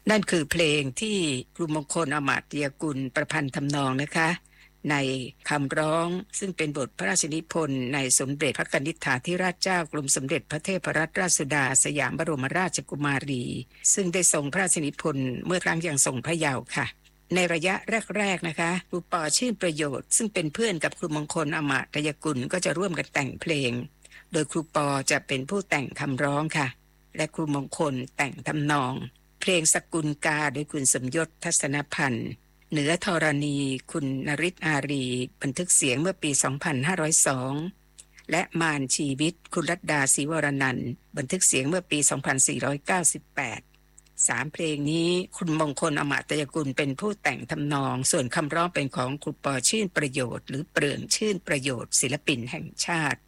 นั่นคือเพลงที่ครูมงคลอมาตยกุลประพันธ์ทำนองนะคะในคำร้องซึ่งเป็นบทพระราชนิพนธ์ในสมเด็จพระกนิษฐาธิราชเจ้ากรมสมเด็จพระเทพรัตนราชสุดาสยามบรมราชกุมารีซึ่งได้ทรงพระราชนิพนธ์เมื่อครั้งยังทรงพระเยาว์ค่ะในระยะแรกๆนะคะครูปอชื่นประโยชน์ซึ่งเป็นเพื่อนกับครูมงคลอมาตยกุลก็จะร่วมกันแต่งเพลงโดยครูปอจะเป็นผู้แต่งคำร้องค่ะและครูมงคลแต่งทำนองเพลงสกุลกาโดยคุณสมยศทัศนพันธ์เหนือธรณีคุณนริศอารีบันทึกเสียงเมื่อปี 2502 และมารชีวิตคุณรัตดาศรีวรนันท์บันทึกเสียงเมื่อปี 2498 3 เพลงนี้คุณมงคลอมาตยกุลเป็นผู้แต่งทำนองส่วนคำร้องเป็นของครูปอชื่นประโยชน์หรือเปลืองชื่นประโยชน์ศิลปินแห่งชาติ